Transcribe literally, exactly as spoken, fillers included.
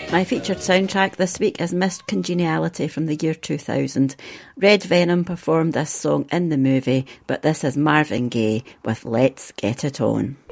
My featured soundtrack this week is Missed Congeniality from the year two thousand. Red Venom performed this song in the movie, but this is Marvin Gaye with Let's Get It On.